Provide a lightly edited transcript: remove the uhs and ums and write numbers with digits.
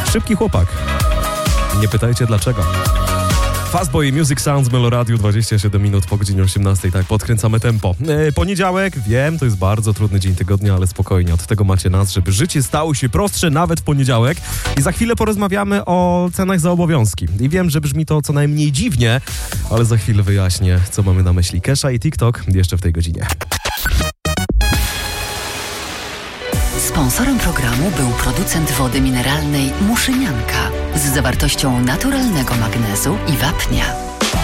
Szybki chłopak. Nie pytajcie dlaczego. Fastboy Music Sounds Meloradiu, 27 minut po godzinie 18, tak, podkręcamy tempo. Poniedziałek, wiem, to jest bardzo trudny dzień tygodnia, ale spokojnie, od tego macie nas, żeby życie stało się prostsze nawet w poniedziałek. I za chwilę porozmawiamy o cenach za obowiązki. I wiem, że brzmi to co najmniej dziwnie, ale za chwilę wyjaśnię, co mamy na myśli. Kesha i TikTok jeszcze w tej godzinie. Sponsorem programu był producent wody mineralnej Muszynianka z zawartością naturalnego magnezu i wapnia.